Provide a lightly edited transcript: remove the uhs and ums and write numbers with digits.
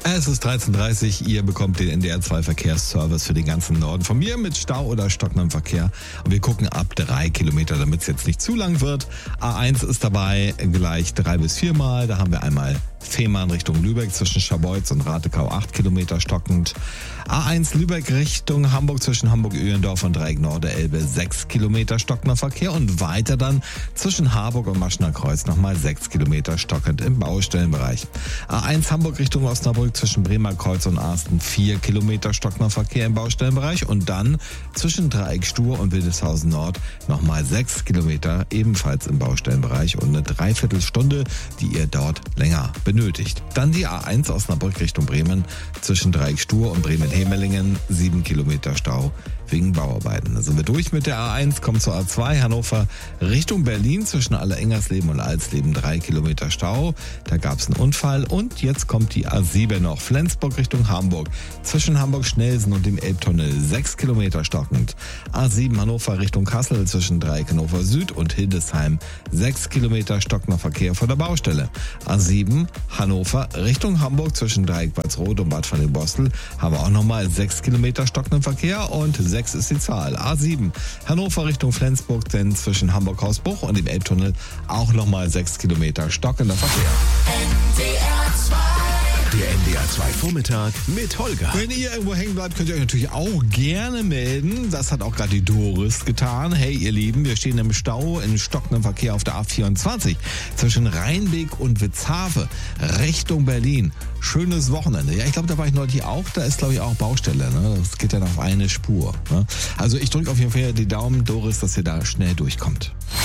Es ist 13:30 Uhr, ihr bekommt den NDR 2 Verkehrsservice für den ganzen Norden von mir mit Stau oder stockendem Verkehr. Und wir gucken ab 3 Kilometer, damit es jetzt nicht zu lang wird. A1 ist dabei gleich 3 bis 4 Mal. Da haben wir einmal Fehmarn Richtung Lübeck zwischen Scharbeutz und Ratekau 8 Kilometer stockend. A1 Lübeck Richtung Hamburg zwischen Hamburg-Öhlendorf und Dreieck Nord der Elbe 6 Kilometer stockender Verkehr und weiter dann zwischen Harburg und Maschner Kreuz nochmal 6 Kilometer stockend im Baustellenbereich. A1 Hamburg Richtung Osnabrück zwischen Bremer Kreuz und Arsten 4 Kilometer stockender Verkehr im Baustellenbereich und dann zwischen Dreieck Stur und Wildeshausen Nord nochmal 6 Kilometer ebenfalls im Baustellenbereich und eine Dreiviertelstunde, die ihr dort länger benötigt. Dann die A1 Osnabrück Richtung Bremen zwischen Dreieck Stur und Bremen-Hemelingen 7 Kilometer Stau wegen Bauarbeiten. Da sind wir durch mit der A1, kommen zur A2 Hannover Richtung Berlin zwischen Allerengersleben und Alsleben 3 Kilometer Stau. Da gab es einen Unfall und jetzt kommt die A7 noch Flensburg Richtung Hamburg zwischen Hamburg-Schnelsen und dem Elbtunnel 6 Kilometer stockend. A7 Hannover Richtung Kassel zwischen Dreieck Hannover Süd und Hildesheim 6 Kilometer stockender Verkehr vor der Baustelle. A7 Hannover Richtung Hamburg zwischen Dreieck Walsrode und Bad Falling-Bostel haben wir auch nochmal 6 Kilometer stockenden Verkehr und 6 ist die Zahl. A7 Hannover Richtung Flensburg, denn zwischen Hamburg-Hausbruch und dem Elbtunnel auch nochmal 6 Kilometer stockender Verkehr. Der NDR 2 Vormittag mit Holger. Wenn ihr irgendwo hängen bleibt, könnt ihr euch natürlich auch gerne melden. Das hat auch gerade die Doris getan. Hey ihr Lieben, wir stehen im Stau, in stockendem Verkehr auf der A24 zwischen Rheinbeek und Witzhafe Richtung Berlin. Schönes Wochenende. Ja, ich glaube, da war ich neulich auch. Da ist, glaube ich, auch Baustelle. Ne? Das geht dann auf eine Spur. Ne? Also ich drücke auf jeden Fall die Daumen, Doris, dass ihr da schnell durchkommt.